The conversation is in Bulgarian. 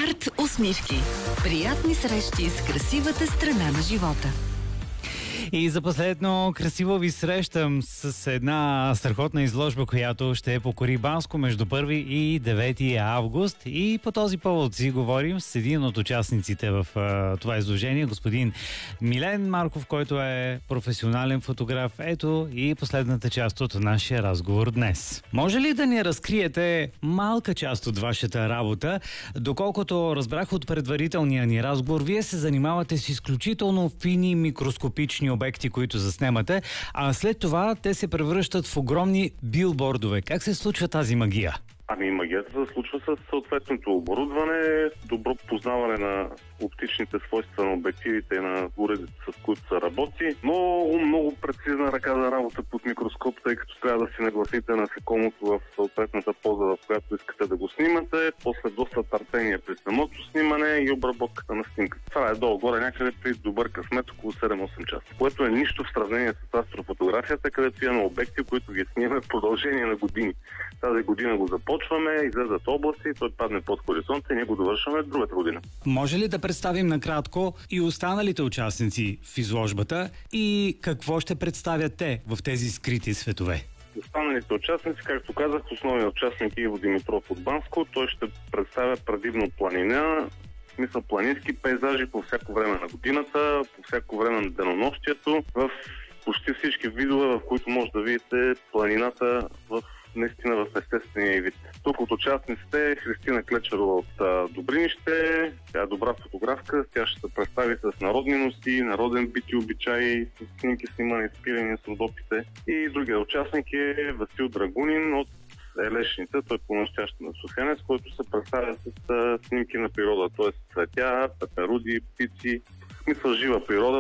Арт усмивки. Приятни срещи с красивата страна на живота. И за последно красиво ви срещам с една страхотна изложба, която ще покори Банско между 1 и 9 август. И по този повод си говорим с един от участниците в това изложение, господин Милен Марков, който е професионален фотограф. Ето и последната част от нашия разговор днес. Може ли да ни разкриете малка част от вашата работа? Доколкото разбрах от предварителния ни разговор, вие се занимавате с изключително фини микроскопични обекти, които заснемате, а след това те се превръщат в огромни билбордове. Как се случва тази магия? Магията се случва с съответното оборудване, добро познаване на оптичните свойства на обективите и на уредите, с които се работи. Много прецизна ръка за работа под микроскоп, тъй като трябва да си нагласите насекомото в съответната поза, в която искате да го снимате. После доста търпение при самото снимане и обработката на снимката. Това е долу-горе някъде при добър късмет около 7-8 часа, което е нищо в сравнение с астрофотографията, където имаме обекти, които ги снимаме в продължение на години. Тази година го започваме, излезат области, той падне под хоризонта и ние го довършваме другата година. Може ли да представим накратко и останалите участници в изложбата и какво ще представят те в тези скрити светове? Останалите участници, както казах, основният участник е Иво Димитров от Банско. Той ще представя предимно планина, в смисъл планински пейзажи по всяко време на годината, по всяко време на денонощието, в почти всички видове, в които може да видите планината наистина в естествения вид. Тук от участниците е Христина Клечерова от Добринище. Тя е добра фотографка. Тя ще се представи с народни носи, народен бит и обичаи, с снимки снимани, спирани с родопите. И другия участник е Васил Драгунин от Елешница. Той е по-настоящен на Софиянец, който се представя с снимки на природа, т.е. цветя, пеперуди, птици, в смисъл жива природа.